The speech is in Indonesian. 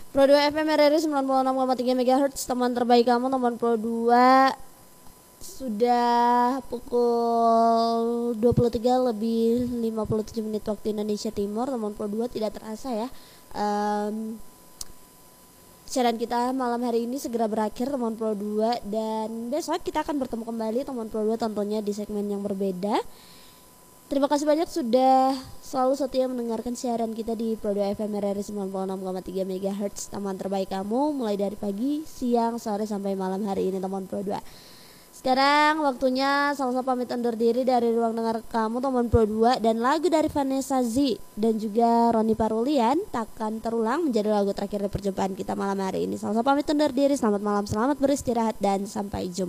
Pro 2 FM RRI 96,3 MHz, teman terbaik kamu, teman Pro 2. Sudah pukul 23 lebih 57 menit waktu Indonesia Timur, teman Pro 2. Tidak terasa ya, siaran kita malam hari ini segera berakhir, teman Pro 2. Dan besok kita akan bertemu kembali, teman Pro 2, tentunya di segmen yang berbeda. Terima kasih banyak sudah selalu setia mendengarkan siaran kita di Pro 2 FM RRI 96,3 MHz, teman terbaik kamu, mulai dari pagi, siang, sore sampai malam hari ini, teman Pro 2. Sekarang waktunya Salsa pamit undur diri dari ruang dengar kamu, teman Pro 2, dan lagu dari Vanessa Z dan juga Roni Parulian takkan terulang menjadi lagu terakhir di perjumpaan kita malam hari ini. Salsa pamit undur diri, selamat malam, selamat beristirahat, dan sampai jumpa.